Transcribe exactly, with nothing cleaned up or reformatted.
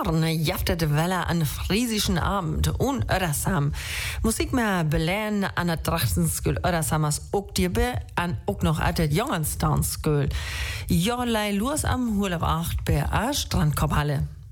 Jahren jaftet de Welle an friesischen Abend und Ödersam. Musik mehr belähen an der Trachtenskul Ödersamers ook die be an ook noch at der Jongenstanskul. Jorlei los am Hulef acht bei a Strandkophalle.